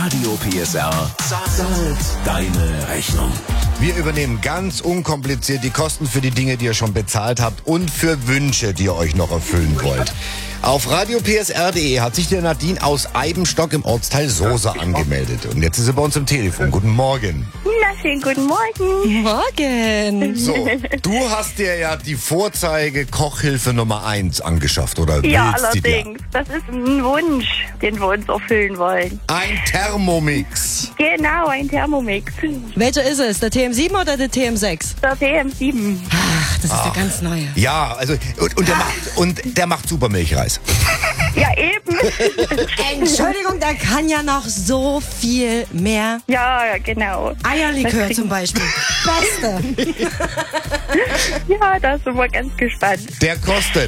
Radio PSR zahlt deine Rechnung. Wir übernehmen ganz unkompliziert die Kosten für die Dinge, die ihr schon bezahlt habt und für Wünsche, die ihr euch noch erfüllen wollt. Auf radiopsr.de hat sich der Nadine aus Eibenstock im Ortsteil Sosa angemeldet. Und jetzt ist sie bei uns im Telefon. Guten Morgen. Na, schönen guten Morgen. Morgen. So, du hast dir ja die Vorzeige-Kochhilfe Nummer 1 angeschafft, oder Ja, willst die dir? allerdings. Das ist ein Wunsch, den wir uns erfüllen wollen. Ein Thermomix. Genau, ein Thermomix. Welcher ist es? Der TM7 oder der TM6? Der TM7. Ach, das ist der ganz neue. Ja, also, und der macht super Milchreis. Ja, eben. Entschuldigung, der kann ja noch so viel mehr. Ja, genau. Eierlikör zum Beispiel. Beste. Ja, da sind wir ganz gespannt. Der kostet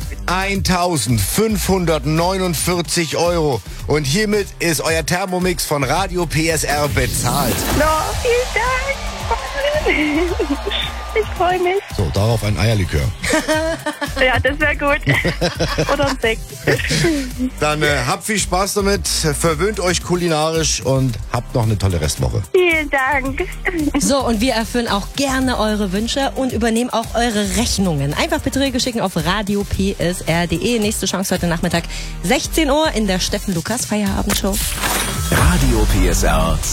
1.549 €. Und hiermit ist euer Thermomix von Radio PSR bezahlt. Na, vielen Dank. Ich freue mich. So, darauf ein Eierlikör. Ja, das wäre gut. Oder ein Sekt. Dann habt viel Spaß damit, verwöhnt euch kulinarisch und habt noch eine tolle Restwoche. Vielen Dank. So, und wir erfüllen auch gerne eure Wünsche und übernehmen auch eure Rechnungen. Einfach Beträge schicken auf radiopsr.de. Nächste Chance heute Nachmittag, 16 Uhr in der Steffen Lukas Feierabendshow. Radio PSR